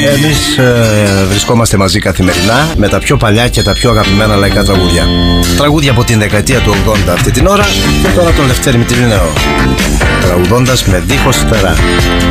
Εμείς βρισκόμαστε μαζί καθημερινά με τα πιο παλιά και τα πιο αγαπημένα λαϊκά τραγούδια. Τραγούδια από την δεκαετία του 80 αυτή την ώρα και τώρα τον Λευτέρη Μητρινέο, τραγουδώντας με δίχως φτερά.